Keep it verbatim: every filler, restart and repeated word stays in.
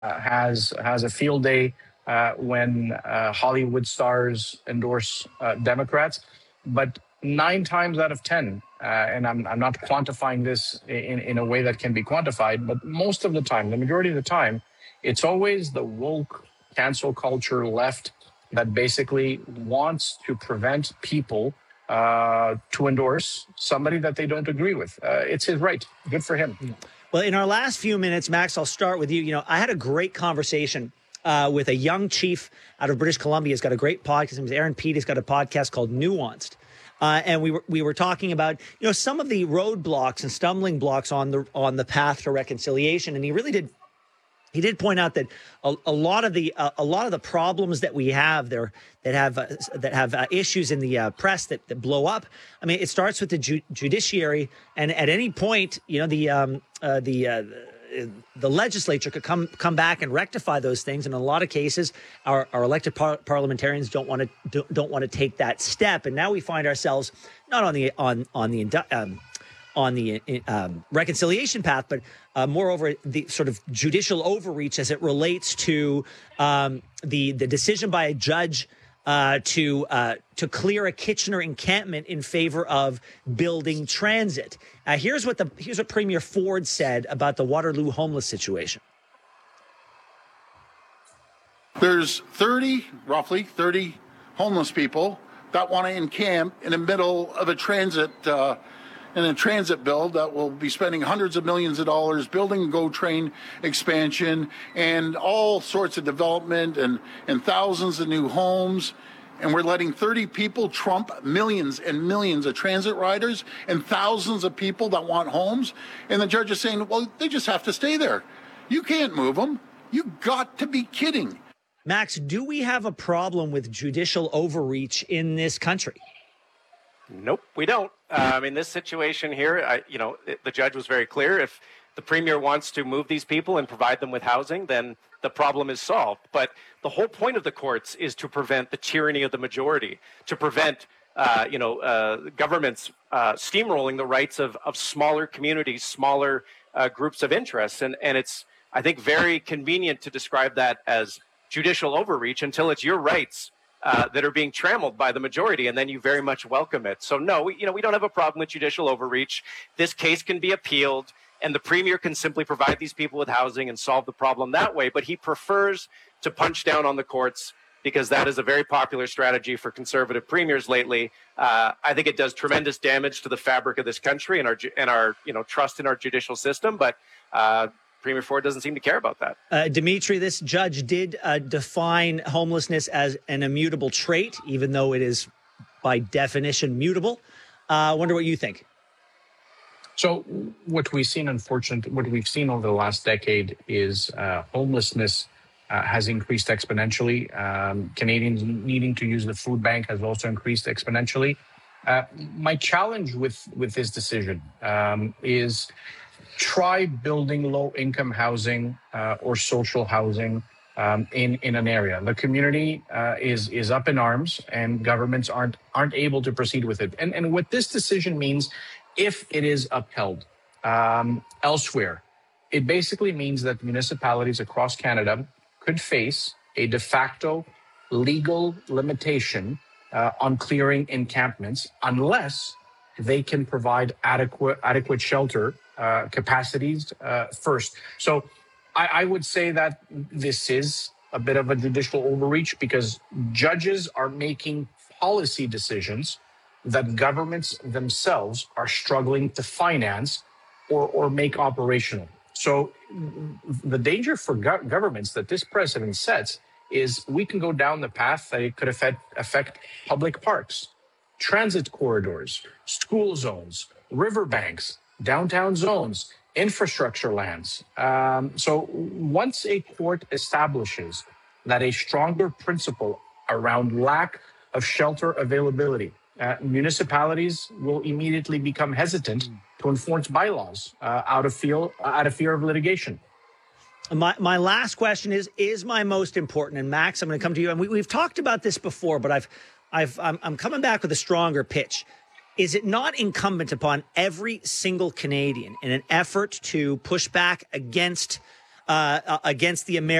has has a field day uh, when uh, Hollywood stars endorse uh, Democrats, but nine times out of ten, uh, and I'm I'm not quantifying this in in a way that can be quantified, but most of the time, the majority of the time, it's always the woke cancel culture left that basically wants to prevent people uh, to endorse somebody that they don't agree with. Uh, it's his right. Good for him. Well, in our last few minutes, Max, I'll start with you. You know, I had a great conversation uh, with a young chief out of British Columbia. He's got a great podcast. His name is Aaron Pete. He's got a podcast called Nuanced. Uh, and we were we were talking about, you know, some of the roadblocks and stumbling blocks on the on the path to reconciliation. And he really did He did point out that a, a lot of the uh, a lot of the problems that we have there that have uh, that have uh, issues in the uh, press that, that blow up. I mean, it starts with the ju- judiciary, and at any point, you know, the um, uh, the uh, the legislature could come come back and rectify those things. And in a lot of cases, our, our elected par- parliamentarians don't want to don't, don't want to take that step. And now we find ourselves not on the on on the um, on the um, reconciliation path, but uh, moreover, the sort of judicial overreach as it relates to um, the the decision by a judge uh, to uh, to clear a Kitchener encampment in favor of building transit. Uh, here's what the here's what Premier Ford said about the Waterloo homeless situation. There's thirty, roughly thirty homeless people that want to encamp in the middle of a transit uh, in a transit build that will be spending hundreds of millions of dollars building GO train expansion and all sorts of development and, and thousands of new homes. And we're letting thirty people trump millions and millions of transit riders and thousands of people that want homes. And the judge is saying, well, they just have to stay there. You can't move them. You got to be kidding. Max, do we have a problem with judicial overreach in this country? Nope, we don't. Um, in this situation here, I, you know, the judge was very clear. If the premier wants to move these people and provide them with housing, then the problem is solved. But the whole point of the courts is to prevent the tyranny of the majority, to prevent, uh, you know, uh, governments uh, steamrolling the rights of, of smaller communities, smaller uh, groups of interests. And, and it's, I think, very convenient to describe that as judicial overreach until it's your rights Uh, that are being trammeled by the majority, and then you very much welcome it. So no, we, you know, we don't have a problem with judicial overreach. This case can be appealed, and the premier can simply provide these people with housing and solve the problem that way. But he prefers to punch down on the courts because that is a very popular strategy for conservative premiers lately. Uh, I think it does tremendous damage to the fabric of this country and our and our you know trust in our judicial system. But uh, Premier Ford doesn't seem to care about that. Uh, Dimitri, this judge did uh, define homelessness as an immutable trait, even though it is by definition mutable. I uh, wonder what you think. So what we've seen, unfortunately, what we've seen over the last decade is uh, homelessness uh, has increased exponentially. Um, Canadians needing to use the food bank has also increased exponentially. Uh, my challenge with, with this decision um, is try building low-income housing uh, or social housing um, in in an area. The community uh, is is up in arms, and governments aren't aren't able to proceed with it. And and what this decision means, if it is upheld um, elsewhere, it basically means that municipalities across Canada could face a de facto legal limitation uh, on clearing encampments unless they can provide adequate adequate shelter uh, capacities uh, first. So I, I would say that this is a bit of a judicial overreach because judges are making policy decisions that governments themselves are struggling to finance or, or make operational. So the danger for go- governments that this precedent sets is we can go down the path that it could affect, affect public parks, transit corridors, school zones, riverbanks, downtown zones, infrastructure lands. Um, so once a court establishes that a stronger principle around lack of shelter availability, uh, municipalities will immediately become hesitant to enforce bylaws uh, out of fear, out of fear of litigation. My my last question is is my most important, and Max, I'm going to come to you. And we, we've talked about this before, but I've I've I'm, I'm coming back with a stronger pitch. Is it not incumbent upon every single Canadian in an effort to push back against uh, against the American